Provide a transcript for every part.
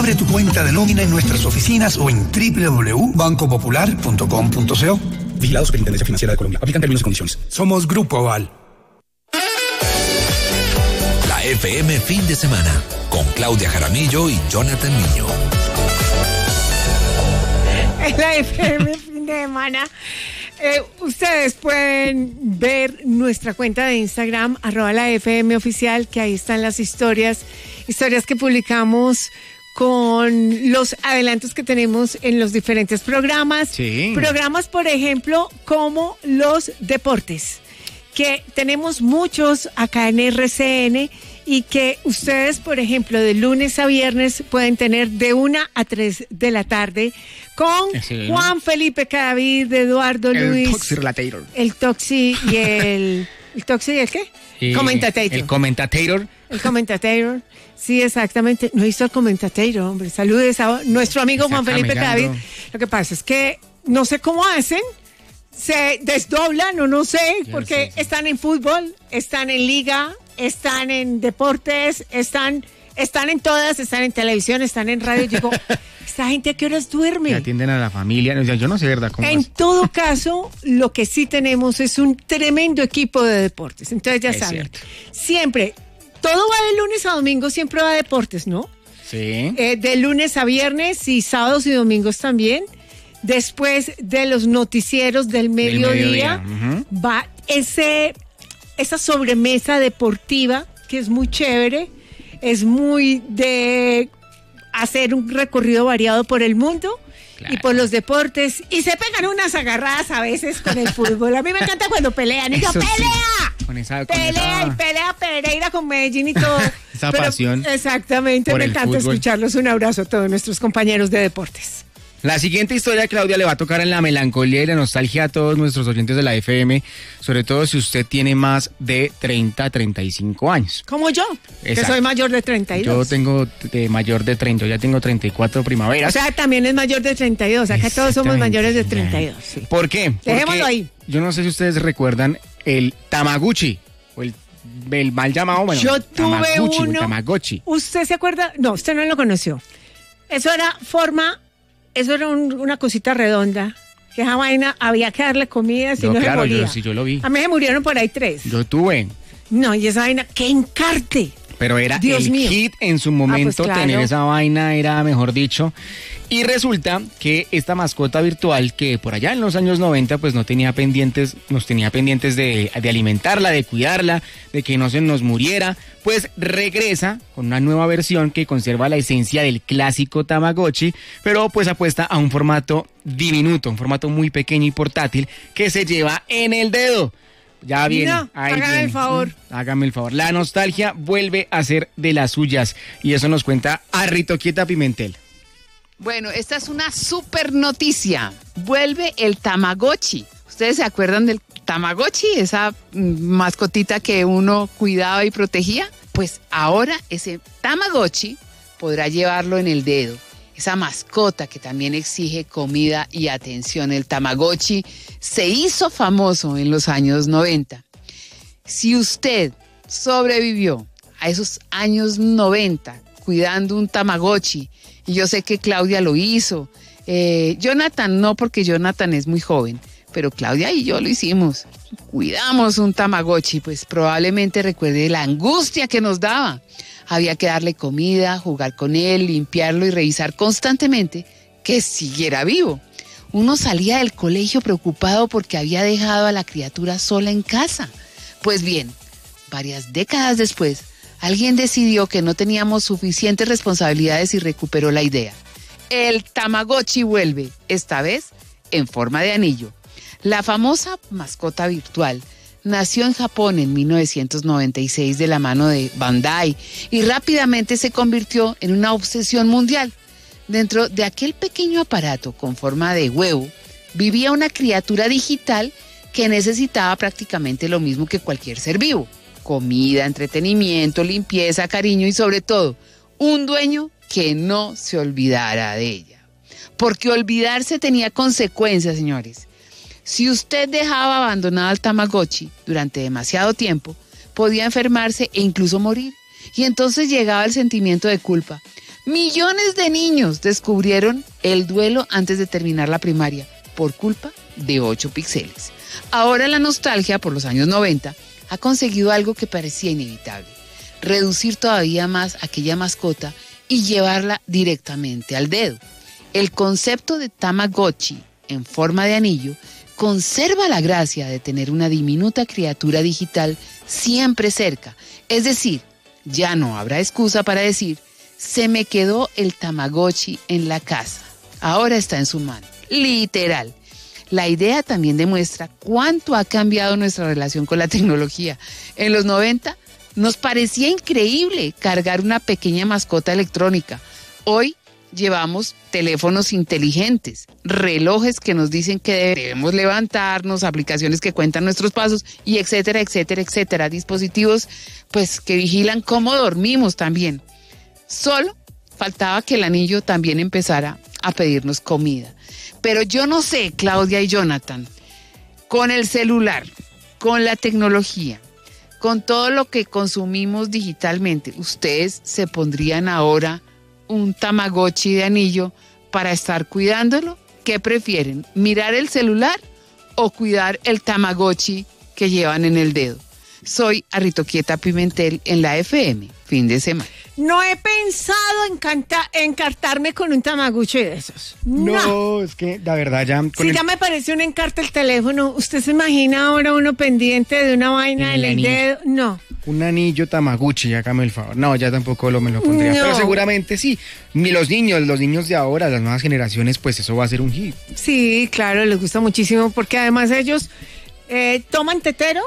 Abre tu cuenta de nómina en nuestras oficinas o en www.bancopopular.com.co. Vigilado Superintendencia Financiera de Colombia. Aplican términos y condiciones. Somos Grupo Aval. La FM Fin de Semana con Claudia Jaramillo y Jonathan Niño. La FM Fin de Semana. Ustedes pueden ver nuestra cuenta de Instagram, @la_FM_oficial, que ahí están las historias que publicamos con los adelantos que tenemos en los diferentes programas. Sí. Programas, por ejemplo, como los deportes, que tenemos muchos acá en RCN y que ustedes, por ejemplo, de lunes a viernes pueden tener de 1 a 3 de la tarde con Juan Felipe Cadavid, Eduardo Luis. El Toxi y el... ¿El Toxi y el qué? Comentator. El comentator. Sí, exactamente. No hizo el comentator, hombre. Saludes a nuestro amigo Juan Felipe Cadavid. Lo que pasa es que no sé cómo hacen. Se desdoblan o no sé, porque están en fútbol, están en liga, están en deportes, están en todas, están en televisión, están en radio. Yo digo, ¿esta gente a qué horas duerme? Que atienden a la familia. O sea, yo no sé, ¿verdad? ¿Cómo en todo caso, lo que sí tenemos es un tremendo equipo de deportes. Entonces ya saben, siempre, todo va de lunes a domingo, siempre va a deportes, ¿no? Sí. De lunes a viernes y sábados y domingos también. Después de los noticieros del mediodía, va esa sobremesa deportiva que es muy chévere, es muy de hacer un recorrido variado por el mundo y por los deportes, y se pegan unas agarradas a veces con el fútbol. A mí me encanta cuando pelean, y yo, ¡pelea! Pelea Pereira con Medellín y todo. Esa pasión. Exactamente, me encanta escucharlos. Un abrazo a todos nuestros compañeros de deportes. La siguiente historia, Claudia, le va a tocar en la melancolía y la nostalgia a todos nuestros oyentes de la FM, sobre todo si usted tiene más de 35 años. Como yo, que soy mayor de 32. Yo tengo mayor de 30, ya tengo 34 primaveras. O sea, también es mayor de 32, acá todos somos mayores de 32. Sí. ¿Por qué? Dejémoslo ahí. Yo no sé si ustedes recuerdan el Tamagotchi, o el mal llamado, bueno, yo tuve uno. El Tamagotchi. ¿Usted se acuerda? No, usted no lo conoció. Eso era una cosita redonda, que esa vaina había que darle comida si no se moría. Yo lo vi. A mí se murieron por ahí 3. Yo tuve. No, y esa vaina, ¡qué encarte! Pero era Dios mío. Hit en su momento, pues claro. Tener esa vaina era, mejor dicho. Y resulta que esta mascota virtual, que por allá en los años 90, pues nos tenía pendientes de alimentarla, de cuidarla, de que no se nos muriera, pues regresa con una nueva versión que conserva la esencia del clásico Tamagotchi, pero pues apuesta a un formato diminuto, un formato muy pequeño y portátil que se lleva en el dedo. Ya viene. No, hágame el favor. Hágame el favor. La nostalgia vuelve a ser de las suyas. Y eso nos cuenta Arritoquieta Pimentel. Bueno, esta es una super noticia. Vuelve el Tamagotchi. ¿Ustedes se acuerdan del Tamagotchi? Esa mascotita que uno cuidaba y protegía. Pues ahora ese Tamagotchi podrá llevarlo en el dedo. Esa mascota que también exige comida y atención. El Tamagotchi se hizo famoso en los años 90. Si usted sobrevivió a esos años 90 cuidando un Tamagotchi, y yo sé que Claudia lo hizo, Jonathan no, porque Jonathan es muy joven, pero Claudia y yo lo hicimos. Cuidamos un Tamagotchi, pues probablemente recuerde la angustia que nos daba. Había que darle comida, jugar con él, limpiarlo y revisar constantemente que siguiera vivo. Uno salía del colegio preocupado porque había dejado a la criatura sola en casa. Pues bien, varias décadas después, alguien decidió que no teníamos suficientes responsabilidades y recuperó la idea. El Tamagotchi vuelve, esta vez en forma de anillo. La famosa mascota virtual nació en Japón en 1996 de la mano de Bandai y rápidamente se convirtió en una obsesión mundial. Dentro de aquel pequeño aparato con forma de huevo vivía una criatura digital que necesitaba prácticamente lo mismo que cualquier ser vivo: comida, entretenimiento, limpieza, cariño y sobre todo un dueño que no se olvidara de ella. Porque olvidarse tenía consecuencias, señores. Si usted dejaba abandonado al Tamagotchi durante demasiado tiempo, podía enfermarse e incluso morir. Y entonces llegaba el sentimiento de culpa. Millones de niños descubrieron el duelo antes de terminar la primaria por culpa de 8 píxeles. Ahora la nostalgia por los años 90 ha conseguido algo que parecía inevitable: reducir todavía más aquella mascota y llevarla directamente al dedo. El concepto de Tamagotchi en forma de anillo conserva la gracia de tener una diminuta criatura digital siempre cerca. Es decir, ya no habrá excusa para decir: se me quedó el Tamagotchi en la casa. Ahora está en su mano. Literal. La idea también demuestra cuánto ha cambiado nuestra relación con la tecnología. En los 90 nos parecía increíble cargar una pequeña mascota electrónica. Hoy llevamos teléfonos inteligentes, relojes que nos dicen que debemos levantarnos, aplicaciones que cuentan nuestros pasos y etcétera, etcétera, etcétera. Dispositivos pues que vigilan cómo dormimos también. Solo faltaba que el anillo también empezara a pedirnos comida. Pero yo no sé, Claudia y Jonathan, con el celular, con la tecnología, con todo lo que consumimos digitalmente, ¿ustedes se pondrían ahora un Tamagotchi de anillo para estar cuidándolo? ¿Qué prefieren, mirar el celular o cuidar el Tamagotchi que llevan en el dedo? Soy Aritoquieta Pimentel en la FM, fin de semana. No he pensado encartarme con un Tamagotchi de esos. No, es que la verdad ya... Si ya me parece un encarte el teléfono, ¿usted se imagina ahora uno pendiente de una vaina en el dedo? No. Un anillo Tamagotchi, hágame el favor. No, ya tampoco me lo pondría. No. Pero seguramente sí. Ni los niños de ahora, las nuevas generaciones, pues eso va a ser un hit. Sí, claro, les gusta muchísimo porque además ellos toman tetero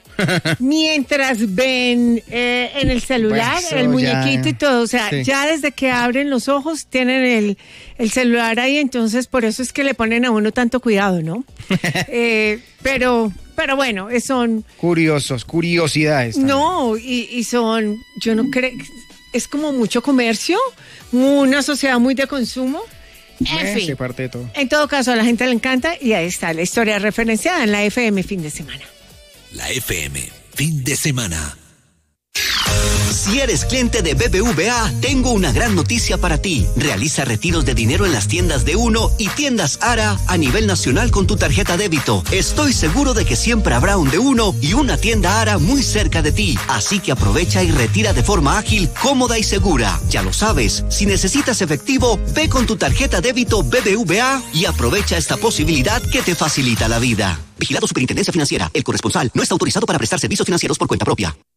mientras ven en el celular Pues el muñequito ya, y todo. O sea, sí. ya desde que abren los ojos tienen el celular ahí, entonces por eso es que le ponen a uno tanto cuidado, ¿no? Pero bueno, son... Curiosidades. También. No, y son, yo no creo, es como mucho comercio, una sociedad muy de consumo. En fin, Se parte de todo. en todo caso a la gente le encanta y ahí está la historia referenciada en la FM fin de semana. La FM, fin de semana. Si eres cliente de BBVA, tengo una gran noticia para ti. Realiza retiros de dinero en las tiendas de Uno y tiendas Ara a nivel nacional con tu tarjeta débito. Estoy seguro de que siempre habrá un de Uno y una tienda Ara muy cerca de ti. Así que aprovecha y retira de forma ágil, cómoda y segura. Ya lo sabes, si necesitas efectivo, ve con tu tarjeta débito BBVA y aprovecha esta posibilidad que te facilita la vida. Vigilado Superintendencia Financiera. El corresponsal no está autorizado para prestar servicios financieros por cuenta propia.